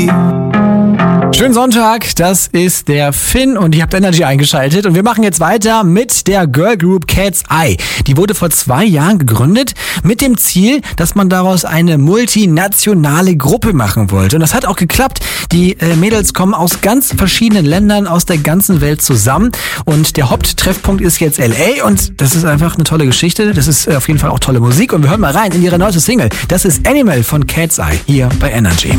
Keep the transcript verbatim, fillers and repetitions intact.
Schönen Sonntag, das ist der Finn und ihr habt Energy eingeschaltet und wir machen jetzt weiter mit der Girl Group Cat's Eye. Die wurde vor zwei Jahren gegründet mit dem Ziel, dass man daraus eine multinationale Gruppe machen wollte. Und das hat auch geklappt. Die äh, Mädels kommen aus ganz verschiedenen Ländern, aus der ganzen Welt zusammen und der Haupttreffpunkt ist jetzt L A und das ist einfach eine tolle Geschichte. Das ist äh, auf jeden Fall auch tolle Musik und wir hören mal rein in ihre neue Single. Das ist Animal von Cat's Eye hier bei Energy.